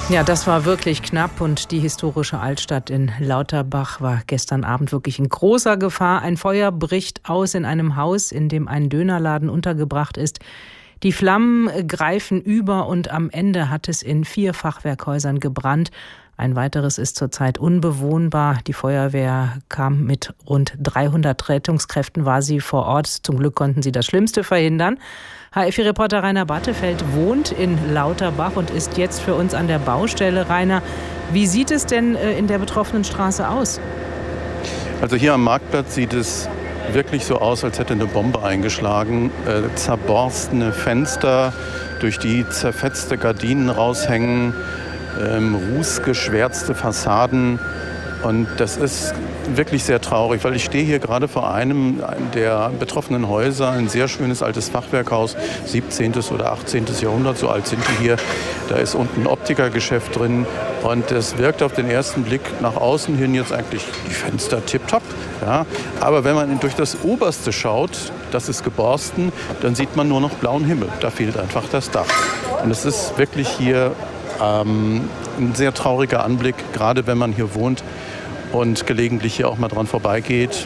Ja, das war wirklich knapp und die historische Altstadt in Lauterbach war gestern Abend wirklich in großer Gefahr. Ein Feuer bricht aus in einem Haus, in dem ein Dönerladen untergebracht ist. Die Flammen greifen über und am Ende hat es in 4 Fachwerkhäusern gebrannt. Ein weiteres ist zurzeit unbewohnbar. Die Feuerwehr kam mit rund 300 Rettungskräften, war sie vor Ort. Zum Glück konnten sie das Schlimmste verhindern. HFI-Reporter Rainer Battefeld wohnt in Lauterbach und ist jetzt für uns an der Baustelle. Rainer, wie sieht es denn in der betroffenen Straße aus? Also hier am Marktplatz sieht es wirklich so aus, als hätte eine Bombe eingeschlagen. Zerborstene Fenster, durch die zerfetzte Gardinen raushängen, rußgeschwärzte Fassaden. Und das ist wirklich sehr traurig, weil ich stehe hier gerade vor einem der betroffenen Häuser, ein sehr schönes altes Fachwerkhaus, 17. oder 18. Jahrhundert, so alt sind die hier. Da ist unten ein Optikergeschäft drin und es wirkt auf den ersten Blick nach außen hin jetzt eigentlich die Fenster tipptopp. Ja. Aber wenn man durch das Oberste schaut, das ist geborsten, dann sieht man nur noch blauen Himmel. Da fehlt einfach das Dach. Und es ist wirklich hier ein sehr trauriger Anblick, gerade wenn man hier wohnt und gelegentlich hier auch mal dran vorbeigeht.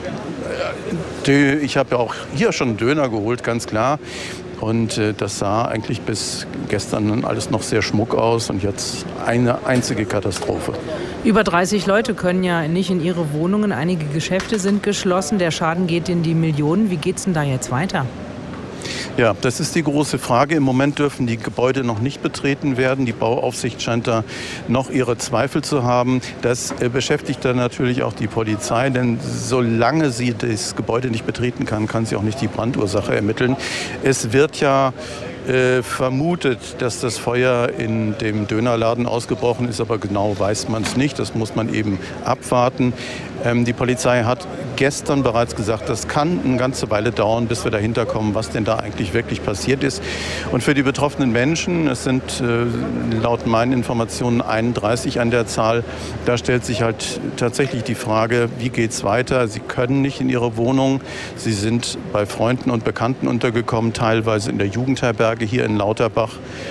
Ich habe ja auch hier schon einen Döner geholt, ganz klar. Und das sah eigentlich bis gestern alles noch sehr schmuck aus und jetzt eine einzige Katastrophe. Über 30 Leute können ja nicht in ihre Wohnungen. Einige Geschäfte sind geschlossen. Der Schaden geht in die Millionen. Wie geht's denn da jetzt weiter? Ja, das ist die große Frage. Im Moment dürfen die Gebäude noch nicht betreten werden. Die Bauaufsicht scheint da noch ihre Zweifel zu haben. Das beschäftigt dann natürlich auch die Polizei, denn solange sie das Gebäude nicht betreten kann, kann sie auch nicht die Brandursache ermitteln. Es wird ja vermutet, dass das Feuer in dem Dönerladen ausgebrochen ist, aber genau weiß man es nicht. Das muss man eben abwarten. Die Polizei hat gestern bereits gesagt, das kann eine ganze Weile dauern, bis wir dahinter kommen, was denn da eigentlich wirklich passiert ist. Und für die betroffenen Menschen, es sind laut meinen Informationen 31 an der Zahl, da stellt sich halt tatsächlich die Frage, wie geht's weiter? Sie können nicht in ihre Wohnung. Sie sind bei Freunden und Bekannten untergekommen, teilweise in der Jugendherberge hier in Lauterbach.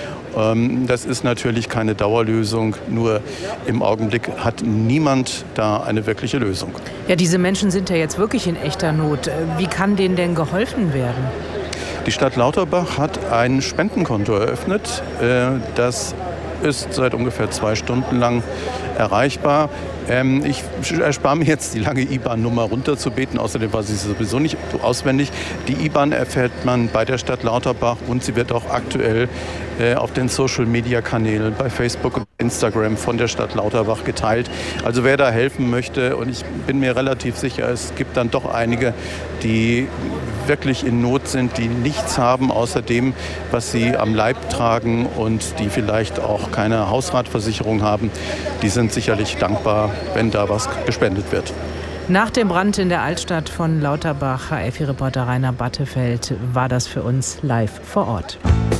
Das ist natürlich keine Dauerlösung, nur im Augenblick hat niemand da eine wirkliche Lösung. Ja, diese Menschen sind ja jetzt wirklich in echter Not. Wie kann denen denn geholfen werden? Die Stadt Lauterbach hat ein Spendenkonto eröffnet. Das ist seit ungefähr 2 Stunden lang erreichbar. Ich erspare mir jetzt die lange IBAN-Nummer runterzubeten, außerdem war sie sowieso nicht auswendig. Die IBAN erfährt man bei der Stadt Lauterbach und sie wird auch aktuell auf den Social-Media-Kanälen bei Facebook und Instagram von der Stadt Lauterbach geteilt. Also wer da helfen möchte, und ich bin mir relativ sicher, es gibt dann doch einige, die wirklich in Not sind, die nichts haben außer dem, was sie am Leib tragen und die vielleicht auch keine Hausratversicherung haben, die sind sicherlich dankbar, wenn da was gespendet wird. Nach dem Brand in der Altstadt von Lauterbach, HFI-Reporter Rainer Battefeld, war das für uns live vor Ort.